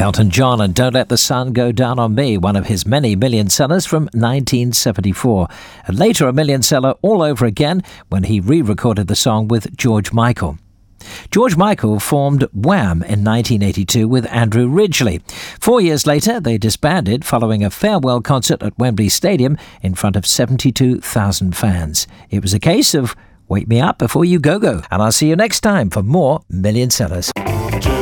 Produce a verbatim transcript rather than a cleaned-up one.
Elton John and Don't Let the Sun Go Down on Me, one of his many million sellers from nineteen seventy-four. And later a million seller all over again when he re-recorded the song with George Michael. George Michael formed Wham in nineteen eighty-two with Andrew Ridgeley. Four years later, they disbanded following a farewell concert at Wembley Stadium in front of seventy-two thousand fans. It was a case of wake me up before you go-go. And I'll see you next time for more Million Sellers.